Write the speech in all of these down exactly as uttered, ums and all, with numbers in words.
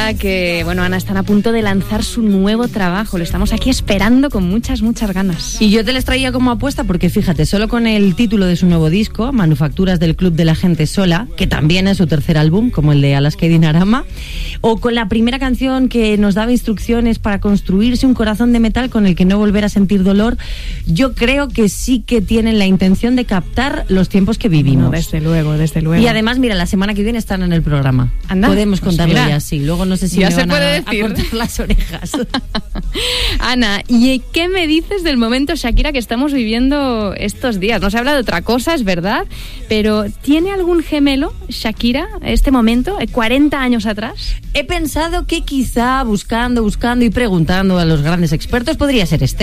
Shakira, que, bueno, Ana, están a punto de lanzar su nuevo trabajo. Lo estamos aquí esperando con muchas, muchas ganas. Y yo te les traía como apuesta porque, fíjate, solo con el título de su nuevo disco, Manufacturas del Club de la Gente Sola, que también es su tercer álbum, como el de Alaska y Dinarama, o con la primera canción que nos daba instrucciones para construirse un corazón de metal con el que no volver a sentir dolor, yo creo que sí que tienen la intención de captar los tiempos que vivimos. No, desde luego, desde luego. Y además, mira, la semana que viene están en el programa. Anda, podemos pues contarlo mira, ya, sí. Luego no sé si ya me se van puede a, decir. a cortar las orejas. Ana, ¿y qué me dices del momento Shakira que estamos viviendo estos días? No se habla de otra cosa, es verdad, pero ¿tiene algún gemelo Shakira este momento, cuarenta años atrás? He pensado que quizá buscando, buscando y preguntando a los grandes expertos podría ser este.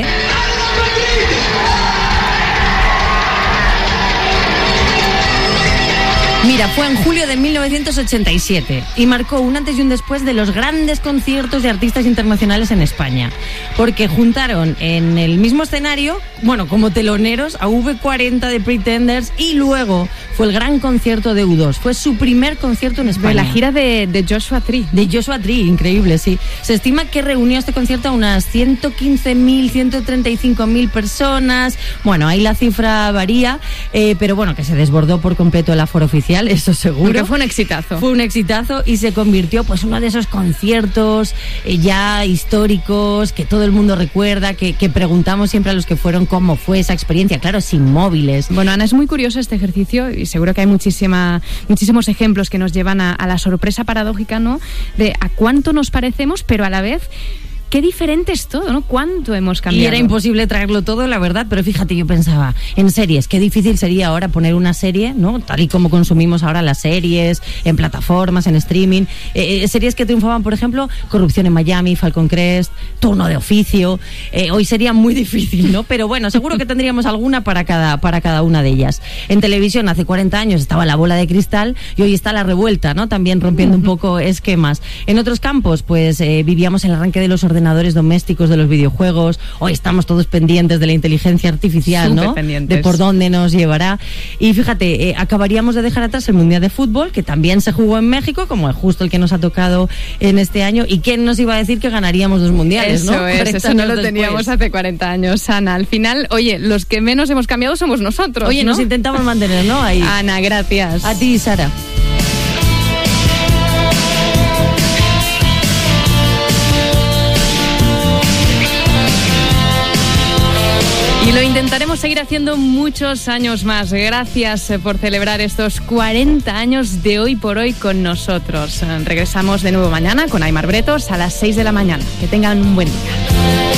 Mira, fue en julio de mil novecientos ochenta y siete y marcó un antes y un después de los grandes conciertos de artistas internacionales en España, porque juntaron en el mismo escenario, bueno, como teloneros, a V cuarenta de Pretenders, y luego fue el gran concierto de U dos. Fue su primer concierto en España. De la gira de, de Joshua Tree. De Joshua Tree, increíble, sí. Se estima que reunió este concierto a unas ciento quince mil, ciento treinta y cinco mil personas. Bueno, ahí la cifra varía, eh, pero bueno, que se desbordó por completo el aforo oficial, eso seguro. Porque fue un exitazo. Fue un exitazo y se convirtió pues uno de esos conciertos eh, ya históricos que todo el mundo recuerda, que, que preguntamos siempre a los que fueron cómo fue esa experiencia, claro, sin móviles. Bueno, Ana, es muy curioso este ejercicio y seguro que hay muchísima, muchísimos ejemplos que nos llevan a, a la sorpresa paradójica, ¿no? De a cuánto nos parecemos, pero a la vez qué diferente es todo, ¿no? ¿Cuánto hemos cambiado? Y era imposible traerlo todo, la verdad, pero fíjate, yo pensaba en series, qué difícil sería ahora poner una serie, ¿no? Tal y como consumimos ahora las series, en plataformas, en streaming, eh, series que triunfaban, por ejemplo, Corrupción en Miami, Falcon Crest, Turno de Oficio. Eh, hoy sería muy difícil, ¿no? Pero bueno, seguro que tendríamos alguna para cada, para cada una de ellas. En televisión, hace cuarenta años estaba La Bola de Cristal y hoy está La Revuelta, ¿no? También rompiendo un poco esquemas. En otros campos, pues eh, vivíamos el arranque de los ordenadores domésticos, de los videojuegos. Hoy estamos todos pendientes de la inteligencia artificial, Súper ¿no? pendientes. De por dónde nos llevará. Y fíjate, eh, acabaríamos de dejar atrás el Mundial de Fútbol, que también se jugó en México, como es justo el que nos ha tocado en este año. ¿Y quién nos iba a decir que ganaríamos dos mundiales, eso no? es, eso no lo después. teníamos hace cuarenta años, Ana. Al final, oye, los que menos hemos cambiado somos nosotros, Oye, ¿no? nos intentamos mantener, ¿no? Ahí. Ana, gracias. A ti, Sara. Y lo intentaremos seguir haciendo muchos años más. Gracias por celebrar estos cuarenta años de Hoy por Hoy con nosotros. Regresamos de nuevo mañana con Aimar Bretos a las seis de la mañana. Que tengan un buen día.